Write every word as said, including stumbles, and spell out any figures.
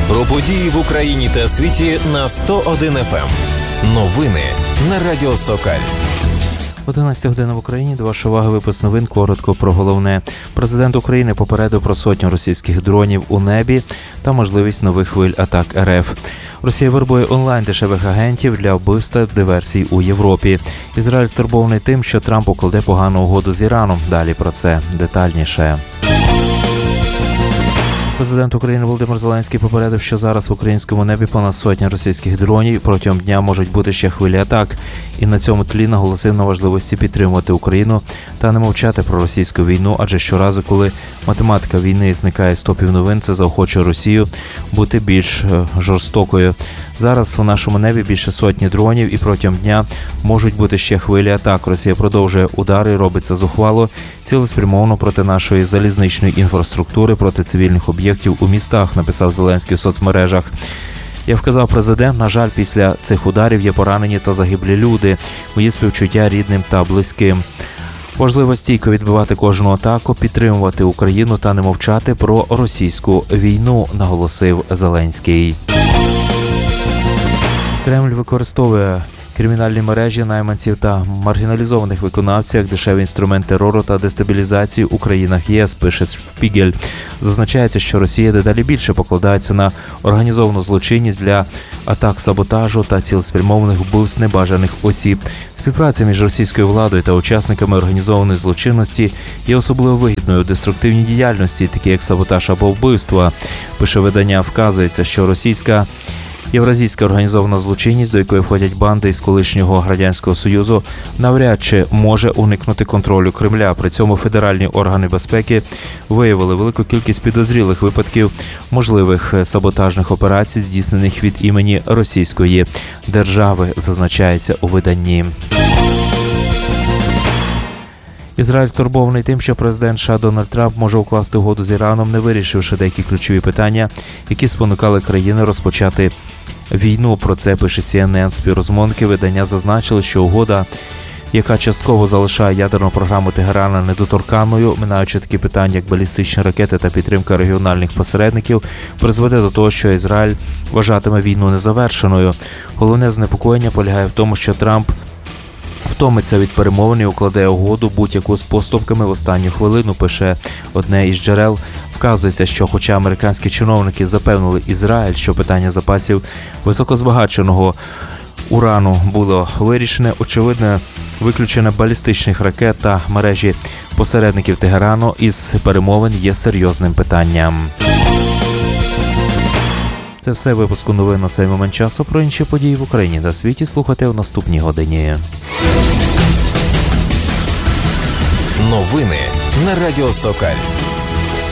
Про події в Україні та світі на сто один еф ем. Новини на Радіо Сокаль. одинадцята година в Україні. До вашої уваги випуск новин. Коротко про головне. Президент України попередив про сотню російських дронів у небі та можливість нових хвиль атак ер еф. Росія вербує онлайн дешевих агентів для вбивства диверсій у Європі. Ізраїль стурбований тим, що Трамп укладе погану угоду з Іраном. Далі про це детальніше. Президент України Володимир Зеленський попередив, що зараз в українському небі понад сотня російських дронів, протягом дня можуть бути ще хвилі атак. І на цьому тлі наголосив на важливості підтримувати Україну та не мовчати про російську війну, адже щоразу, коли математика війни зникає з топів новин, це заохочує Росію бути більш жорстокою. Зараз у нашому небі більше сотні дронів і протягом дня можуть бути ще хвилі атак. Росія продовжує удари і робиться зухвало, цілеспрямовано проти нашої залізничної інфраструктури, проти цивільних об'єктів у містах, написав Зеленський у соцмережах. Як вказав президент, на жаль, після цих ударів є поранені та загиблі люди. Мої співчуття рідним та близьким. Важливо стійко відбивати кожну атаку, підтримувати Україну та не мовчати про російську війну, наголосив Зеленський. Кремль використовує кримінальні мережі найманців та маргіналізованих виконавців як дешевий інструмент терору та дестабілізації у країнах ЄС, пише Шпігель. Зазначається, що Росія дедалі більше покладається на організовану злочинність для атак, саботажу та цілеспрямованих вбивств небажаних осіб. Співпраця між російською владою та учасниками організованої злочинності є особливо вигідною у деструктивній діяльності, такі як саботаж або вбивства. Пише видання, вказується, що російська євразійська організована злочинність, до якої входять банди із колишнього Радянського Союзу, навряд чи може уникнути контролю Кремля. При цьому федеральні органи безпеки виявили велику кількість підозрілих випадків можливих саботажних операцій, здійснених від імені російської держави, зазначається у виданні. Ізраїль стурбований тим, що президент США Дональд Трамп може укласти угоду з Іраном, не вирішивши деякі ключові питання, які спонукали країни розпочати війну. Про це пише Сі Ен Ен. Співрозмовники видання зазначили, що угода, яка частково залишає ядерну програму Тегерана недоторканною, минаючи такі питання, як балістичні ракети та підтримка регіональних посередників, призведе до того, що Ізраїль вважатиме війну незавершеною. Головне занепокоєння полягає в тому, що Трамп втомиться від перемовин і укладе угоду будь-яку з поступками в останню хвилину, пише одне із джерел. Вказується, що хоча американські чиновники запевнили Ізраїль, що питання запасів високозбагаченого урану було вирішене, очевидно, виключення балістичних ракет та мережі посередників Тегерану із перемовин є серйозним питанням. Це все випуску новин на цей момент часу. Про інші події в Україні та світі слухайте у наступній годині. Новини на Радіо Сокаль.